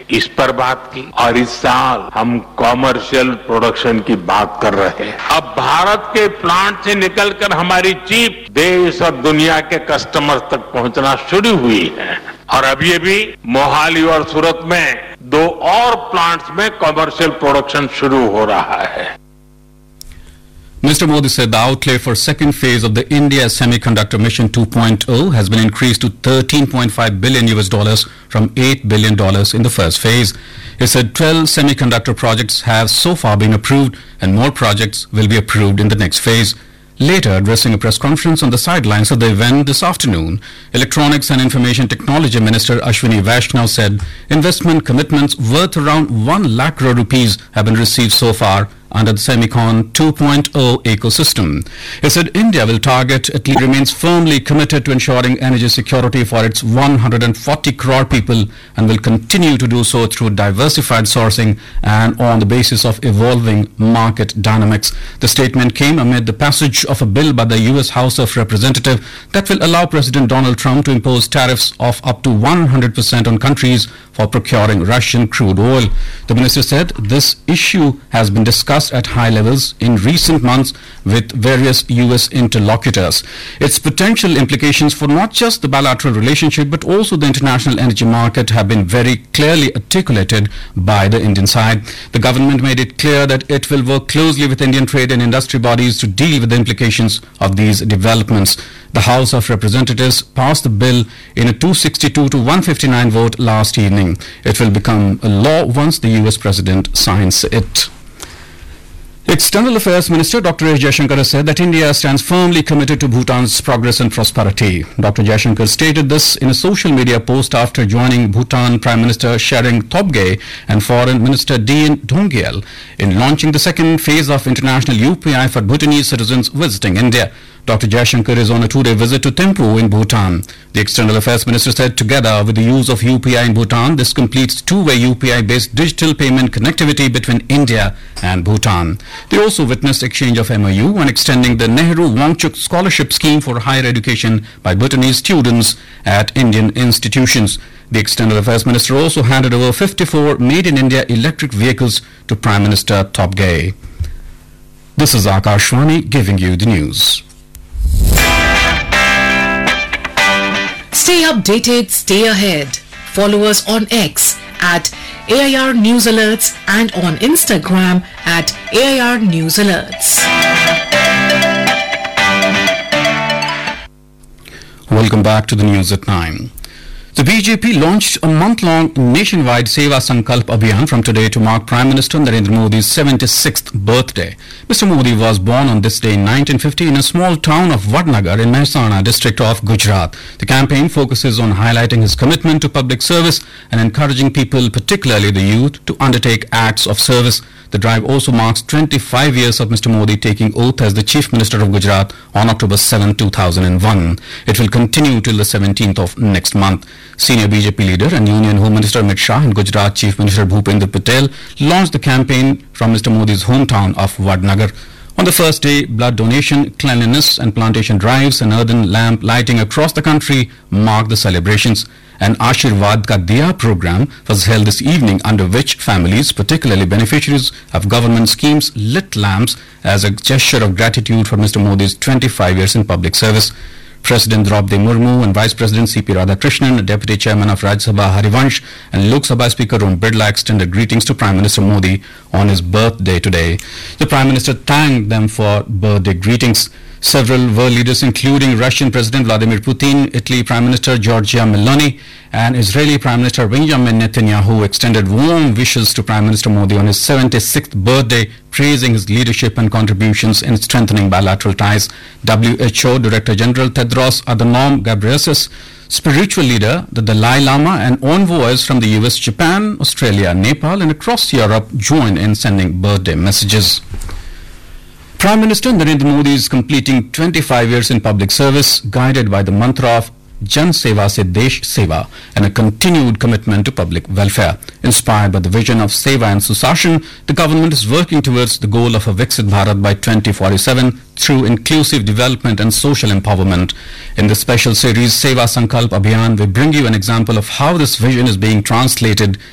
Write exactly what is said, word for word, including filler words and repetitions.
इस पर बात की और इस साल हम कॉमर्शियल प्रोडक्शन की बात कर रहे हैं। अब भारत के प्लांट से निकलकर हमारी चीप देश और दुनिया के कस्टमर्स तक पहुंचना शुरू हुई है और अब ये भी मोहाली और सूरत में दो और प्लांट्स में कॉमर्शियल प्रोडक्शन शुरू हो रहा है। Mister Modi said the outlay for second phase of the India Semiconductor Mission two point oh has been increased to thirteen point five billion U S dollars from eight billion dollars in the first phase. He said twelve semiconductor projects have so far been approved and more projects will be approved in the next phase. Later, addressing a press conference on the sidelines of the event this afternoon, Electronics and Information Technology Minister Ashwini Vaishnaw said investment commitments worth around one lakh crore rupees have been received so far under the Semicon two point oh ecosystem. He said India will target, at least remains firmly committed to ensuring energy security for its one hundred forty crore people and will continue to do so through diversified sourcing and on the basis of evolving market dynamics. The statement came amid the passage of a bill by the U S House of Representatives that will allow President Donald Trump to impose tariffs of up to one hundred percent on countries for procuring Russian crude oil. The minister said this issue has been discussed at high levels in recent months with various U S interlocutors. Its potential implications for not just the bilateral relationship but also the international energy market have been very clearly articulated by the Indian side. The government made it clear that it will work closely with Indian trade and industry bodies to deal with the implications of these developments. The House of Representatives passed the bill in a two sixty-two to one fifty-nine vote last evening. It will become a law once the U S President signs it. External Affairs Minister Doctor S. Jaishankar has said that India stands firmly committed to Bhutan's progress and prosperity. Doctor Jaishankar stated this in a social media post after joining Bhutan Prime Minister Tshering Tobgay and Foreign Minister D N Donggyal in launching the second phase of international U P I for Bhutanese citizens visiting India. Doctor Jaishankar is on a two-day visit to Thimphu in Bhutan. The External Affairs Minister said together with the use of U P I in Bhutan, this completes two-way U P I-based digital payment connectivity between India and Bhutan. They also witnessed exchange of M O U on extending the Nehru Wangchuk Scholarship Scheme for higher education by Bhutanese students at Indian institutions. The External Affairs Minister also handed over fifty-four made-in-India electric vehicles to Prime Minister Tobgay. This is Akashwani giving you the news. Stay updated, stay ahead. Follow us on X at A I R News Alerts and on Instagram at A I R News Alerts. Welcome back to the news at nine. The B J P launched a month-long nationwide Seva Sankalp Abhiyan from today to mark Prime Minister Narendra Modi's seventy-sixth birthday. Mister Modi was born on this day in nineteen fifty in a small town of Vadnagar in Mehsana district of Gujarat. The campaign focuses on highlighting his commitment to public service and encouraging people, particularly the youth, to undertake acts of service. The drive also marks twenty-five years of Mister Modi taking oath as the Chief Minister of Gujarat on October seventh, two thousand one. It will continue till the seventeenth of next month. Senior B J P leader and Union Home Minister Amit Shah and Gujarat Chief Minister Bhupendra Patel launched the campaign from Mister Modi's hometown of Vadnagar. On the first day, blood donation, cleanliness and plantation drives and earthen lamp lighting across the country marked the celebrations. An Ashirwad Ka Diya program was held this evening under which families, particularly beneficiaries of government schemes, lit lamps as a gesture of gratitude for Mister Modi's twenty-five years in public service. President Draupadi Murmu and Vice President C P Radhakrishnan, Deputy Chairman of Rajya Sabha Harivansh and Lok Sabha Speaker Om Birla extended greetings to Prime Minister Modi on his birthday today. The Prime Minister thanked them for birthday greetings. Several world leaders including Russian President Vladimir Putin, Italy Prime Minister Giorgia Meloni and Israeli Prime Minister Benjamin Netanyahu extended warm wishes to Prime Minister Modi on his seventy-sixth birthday, praising his leadership and contributions in strengthening bilateral ties. W H O Director General Tedros Adhanom Ghebreyesus, spiritual leader, the Dalai Lama and envoys from the U S, Japan, Australia, Nepal and across Europe joined in sending birthday messages. Prime Minister Narendra Modi is completing twenty-five years in public service, guided by the mantra of Jan Seva Se Desh Seva and a continued commitment to public welfare. Inspired by the vision of Seva and Susashan, the government is working towards the goal of a Viksit Bharat by twenty forty-seven through inclusive development and social empowerment. In the special series Seva Sankalp Abhiyan, we bring you an example of how this vision is being translated